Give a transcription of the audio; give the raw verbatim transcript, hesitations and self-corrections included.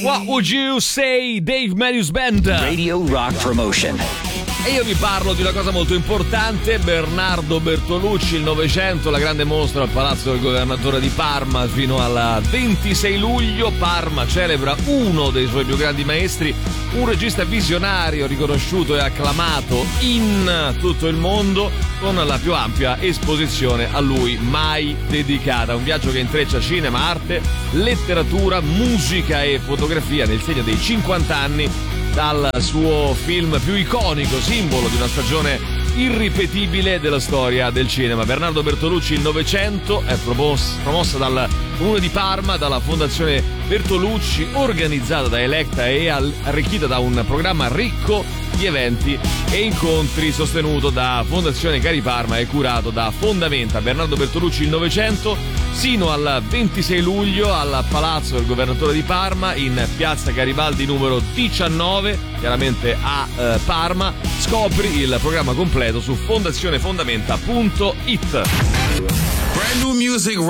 What would you say, Dave Matthews Band? Radio Rock Promotion. E io vi parlo di una cosa molto importante. Bernardo Bertolucci, il Novecento, la grande mostra al Palazzo del Governatore di Parma fino al ventisei luglio. Parma celebra uno dei suoi più grandi maestri, un regista visionario riconosciuto e acclamato in tutto il mondo, con la più ampia esposizione a lui mai dedicata. Un viaggio che intreccia cinema, arte, letteratura, musica e fotografia nel segno dei cinquanta anni dal suo film più iconico, simbolo di una stagione irripetibile della storia del cinema. Bernardo Bertolucci, il Novecento, è promossa, promossa dal Comune di Parma, dalla Fondazione Bertolucci, organizzata da Electa e arricchita da un programma ricco di eventi e incontri, sostenuto da Fondazione Cari Parma e curato da Fondamenta. Bernardo Bertolucci, il Novecento, sino al ventisei luglio al Palazzo del Governatore di Parma, in piazza Garibaldi numero diciannove, chiaramente a eh, Parma. Scopri il programma completo su fondazionefondamenta punto it. Brand new music